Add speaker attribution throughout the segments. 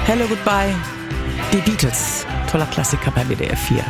Speaker 1: Hello, Goodbye. Die Beatles. Toller Klassiker bei WDR 4.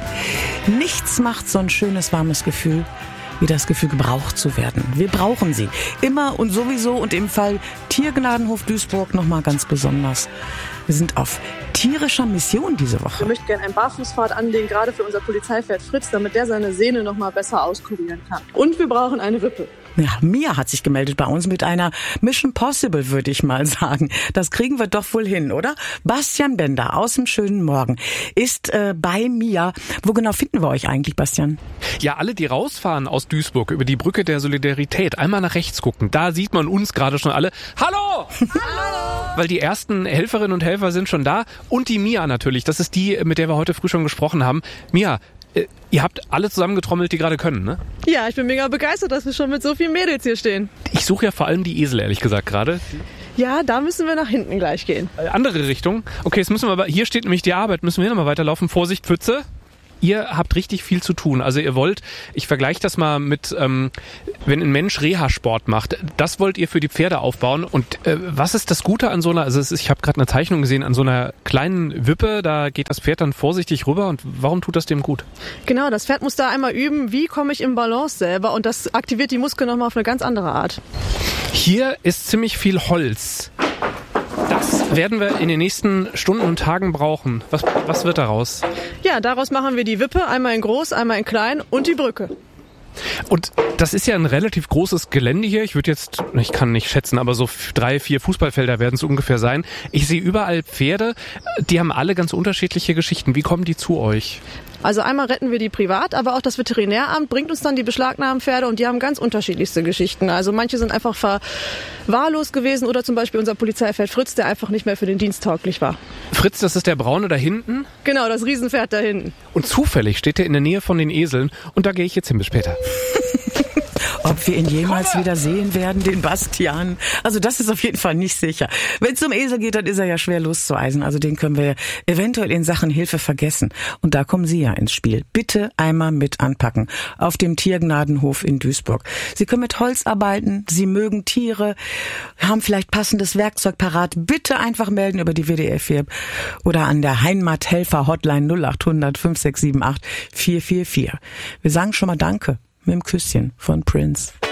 Speaker 1: Nichts macht so ein schönes, warmes Gefühl, wie das Gefühl, gebraucht zu werden. Wir brauchen sie. Immer und sowieso und im Fall Tiergnadenhof Duisburg nochmal ganz besonders. Wir sind auf tierischer Mission diese Woche.
Speaker 2: Wir möchten gerne einen Barfußpfad anlegen, gerade für unser Polizeipferd Fritz, damit der seine Sehne nochmal besser auskurieren kann. Und wir brauchen eine Wippe.
Speaker 1: Ja, Mia hat sich gemeldet bei uns mit einer Mission Possible, würde ich mal sagen. Das kriegen wir doch wohl hin, oder? Bastian Bender aus dem schönen Morgen ist bei Mia. Wo genau finden wir euch eigentlich, Bastian?
Speaker 3: Ja, alle, die rausfahren aus Duisburg über die Brücke der Solidarität, einmal nach rechts gucken. Da sieht man uns gerade schon alle. Hallo! Hallo! Weil die ersten Helferinnen und Helfer sind schon da. Und die Mia natürlich. Das ist die, mit der wir heute früh schon gesprochen haben. Mia, ihr habt alle zusammengetrommelt, die gerade können, ne?
Speaker 2: Ja, ich bin mega begeistert, dass wir schon mit so vielen Mädels hier stehen.
Speaker 3: Ich suche ja vor allem die Esel, ehrlich gesagt, gerade.
Speaker 2: Ja, da müssen wir nach hinten gleich gehen.
Speaker 3: Andere Richtung. Okay, jetzt müssen wir aber, hier steht nämlich die Arbeit, müssen wir hier nochmal weiterlaufen. Vorsicht, Pfütze. Ihr habt richtig viel zu tun. Also ihr wollt, ich vergleiche das mal mit, wenn ein Mensch Reha-Sport macht, das wollt ihr für die Pferde aufbauen. Und was ist das Gute an so einer, also ich habe gerade eine Zeichnung gesehen, an so einer kleinen Wippe, da geht das Pferd dann vorsichtig rüber. Und warum tut das dem gut? Genau, das Pferd muss da einmal üben, wie komme ich in Balance selber. Und das aktiviert die Muskeln nochmal auf eine ganz andere Art. Hier ist ziemlich viel Holz. Das werden wir in den nächsten Stunden und Tagen brauchen. Was wird daraus?
Speaker 2: Ja, daraus machen wir die Wippe, einmal in groß, einmal in klein und die Brücke.
Speaker 3: Und das ist ja ein relativ großes Gelände hier. Ich kann nicht schätzen, aber so 3-4 Fußballfelder werden es ungefähr sein. Ich sehe überall Pferde, die haben alle ganz unterschiedliche Geschichten. Wie kommen die zu euch?
Speaker 2: Also einmal retten wir die privat, aber auch das Veterinäramt bringt uns dann die beschlagnahmten Pferde und die haben ganz unterschiedlichste Geschichten. Also manche sind einfach verwahrlost gewesen oder zum Beispiel unser Polizeipferd Fritz, der einfach nicht mehr für den Dienst tauglich war.
Speaker 3: Fritz, das ist der Braune da hinten?
Speaker 2: Genau, das Riesenpferd da hinten.
Speaker 3: Und zufällig steht der in der Nähe von den Eseln und da gehe ich jetzt hin, bis später.
Speaker 1: Ob wir ihn jemals wieder sehen werden, den Bastian. Also das ist auf jeden Fall nicht sicher. Wenn es zum Esel geht, dann ist er ja schwer loszueisen. Also den können wir eventuell in Sachen Hilfe vergessen. Und da kommen Sie ja ins Spiel. Bitte einmal mit anpacken. Auf dem Tiergnadenhof in Duisburg. Sie können mit Holz arbeiten. Sie mögen Tiere. Haben vielleicht passendes Werkzeug parat. Bitte einfach melden über die WDR 4 oder an der Heimathelfer-Hotline 0800 5678 444. Wir sagen schon mal Danke. Mit dem Küsschen von Prince.